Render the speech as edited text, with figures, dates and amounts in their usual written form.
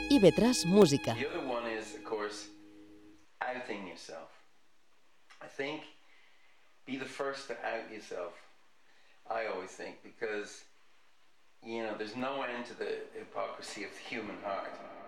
IB3 Música. The other one is, of course, outing yourself. I think be the first to out yourself. I always think, because, you know, there's no end to the hypocrisy of the human heart.